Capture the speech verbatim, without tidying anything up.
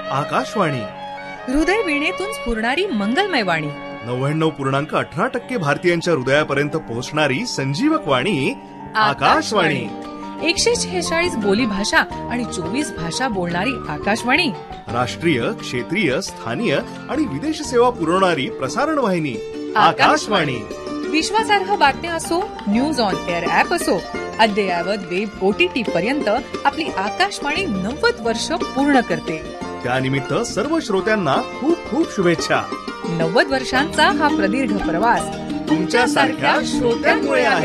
आकाशवाणी. हृदय वीणेतून स्फुरणारी मंगलमय वाणी. नव्याण्णव पूर्णांक अठरा टक्के भारतीयांच्या हृदयापर्यंत पोहोचणारी संजीवक वाणी आकाशवाणी. एकशे शेहेचाळीस बोली भाषा आणि चोवीस भाषा बोलणारी आकाशवाणी. राष्ट्रीय, क्षेत्रीय, स्थानीय आणि विदेश सेवा पुरवणारी प्रसारण वाहिनी आकाशवाणी. विश्वासार्ह बातम्या असो, न्यूज ऑन एअर ऍप असो, अद्ययावत वेब ओटीटी पर्यंत आपली आकाशवाणी नव्वद वर्ष पूर्ण करते. त्यानिमित्त सर्व श्रोत्यांना खूप खूप शुभेच्छा. नव्वद वर्षांचा हा प्रदीर्घ प्रवास तुमच्या सारख्या श्रोत्यांमुळे आहे.